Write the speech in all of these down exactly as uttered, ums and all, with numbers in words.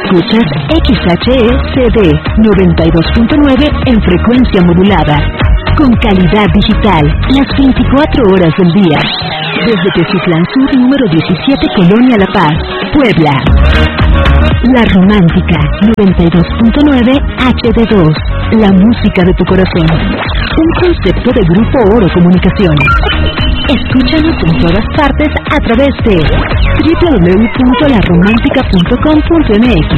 Escuchas X H E C D noventa y dos punto nueve en frecuencia modulada. Con calidad digital, las veinticuatro horas del día. Desde Teciutlán Sur, número diecisiete, Colonia La Paz, Puebla. La Romántica, noventa y dos punto nueve H D dos. La música de tu corazón. Un concepto de Grupo Oro Comunicaciones. Escúchanos en todas partes a través de doble u doble u doble u punto la romántica punto com punto m x.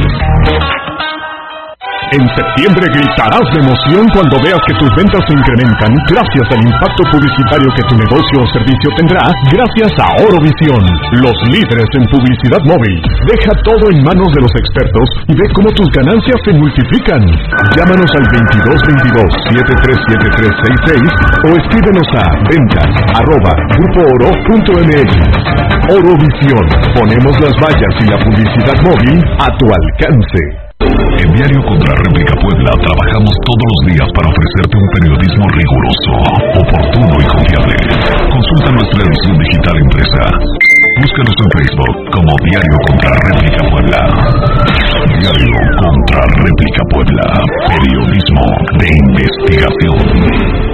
En septiembre gritarás de emoción cuando veas que tus ventas se incrementan gracias al impacto publicitario que tu negocio o servicio tendrá gracias a Orovisión, los líderes en publicidad móvil. Deja todo en manos de los expertos y ve cómo tus ganancias se multiplican. Llámanos al veintidós veintidós, setenta y tres setenta y tres sesenta y seis o escríbenos a ventas arroba grupo oro punto m x. Orovisión, ponemos las vallas y la publicidad móvil a tu alcance. En Diario Contra Réplica Puebla trabajamos todos los días para ofrecerte un periodismo riguroso, oportuno y confiable. Consulta nuestra edición digital impresa. Búscanos en Facebook como Diario Contra Réplica Puebla. Diario Contra Réplica Puebla. Periodismo de investigación.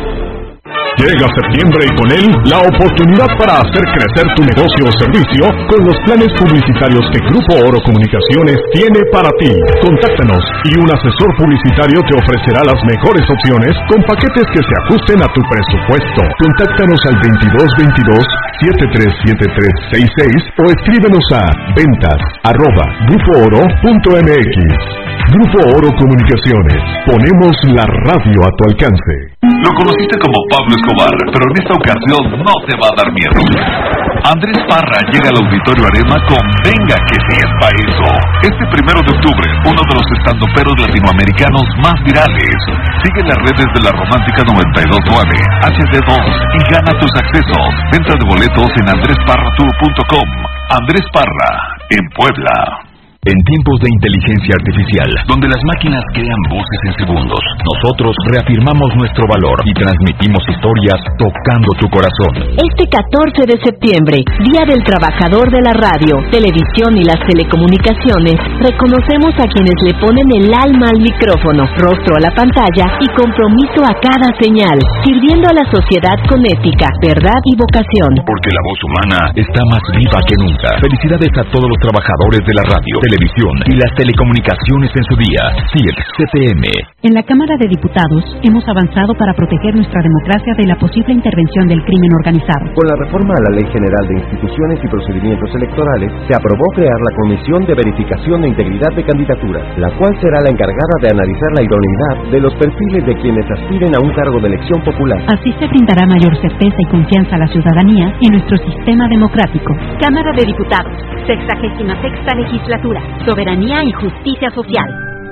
Llega septiembre y con él la oportunidad para hacer crecer tu negocio o servicio con los planes publicitarios que Grupo Oro Comunicaciones tiene para ti. Contáctanos y un asesor publicitario te ofrecerá las mejores opciones con paquetes que se ajusten a tu presupuesto. Contáctanos al veintidós veintidós, setenta y tres setenta y tres sesenta y seis o escríbenos a ventas arroba grupo oro punto m x. Grupo Oro Comunicaciones. Ponemos la radio a tu alcance. Lo conociste como Pablo Escobar, pero en esta ocasión no te va a dar miedo. Andrés Parra llega al Auditorio Arena con Venga que sí es pa' eso. Este primero de octubre, uno de los estandoperos latinoamericanos más virales. Sigue las redes de La Romántica noventa y dos punto nueve, H D dos y gana tus accesos. Venta de boletos en andrés parra tour punto com. Andrés Parra, en Puebla. En tiempos de inteligencia artificial, donde las máquinas crean voces en segundos, nosotros reafirmamos nuestro valor y transmitimos historias tocando tu corazón. Este catorce de septiembre, Día del Trabajador de la Radio, Televisión y las Telecomunicaciones, reconocemos a quienes le ponen el alma al micrófono, rostro a la pantalla y compromiso a cada señal, sirviendo a la sociedad con ética, verdad y vocación. Porque la voz humana está más viva que nunca. Felicidades a todos los trabajadores de la radio, televisión y las telecomunicaciones en su día. C I E T C T M. En la Cámara de Diputados hemos avanzado para proteger nuestra democracia de la posible intervención del crimen organizado. Con la reforma a la Ley General de Instituciones y Procedimientos Electorales, se aprobó crear la Comisión de Verificación de Integridad de Candidaturas, la cual será la encargada de analizar la idoneidad de los perfiles de quienes aspiren a un cargo de elección popular. Así se brindará mayor certeza y confianza a la ciudadanía en nuestro sistema democrático. Cámara de Diputados, sexagésima sexta legislatura. Soberanía y justicia social.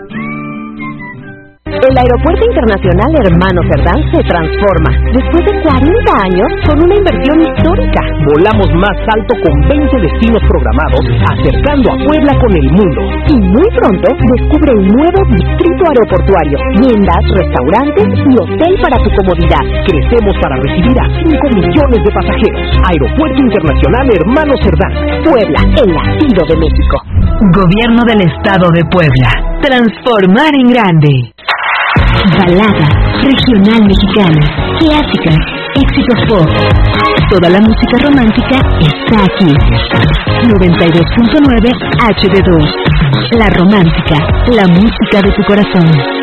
El Aeropuerto Internacional Hermano Cerdán se transforma después de cuarenta años con una inversión histórica. Volamos más alto con veinte destinos programados, acercando a Puebla con el mundo. Y muy pronto descubre el nuevo distrito aeroportuario, tiendas, restaurantes y hotel para tu comodidad. Crecemos para recibir a cinco millones de pasajeros. Aeropuerto Internacional Hermano Cerdán. Puebla, el latido de México. Gobierno del Estado de Puebla. Transformar en grande. Balada, regional mexicana, clásicas, éxitos pop. Toda la música romántica está aquí. noventa y dos punto nueve H D dos. La Romántica, la música de tu corazón.